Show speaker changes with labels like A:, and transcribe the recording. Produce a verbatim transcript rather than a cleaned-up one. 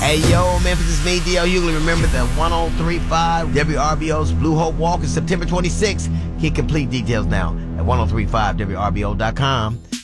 A: Hey, yo, Memphis, it's me, D L Hughley. Remember the one oh three point five W R B O's Blue Hope Walk is September twenty-sixth. Get complete details now at ten thirty-five W R B O dot com.